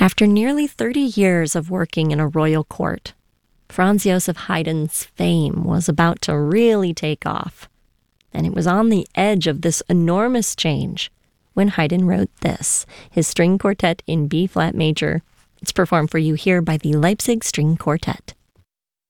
After nearly 30 years of working in a royal court, Franz Josef Haydn's fame was about to really take off. And it was on the edge of this enormous change when Haydn wrote this, his string quartet in B-flat major. It's performed for you here by the Leipzig String Quartet.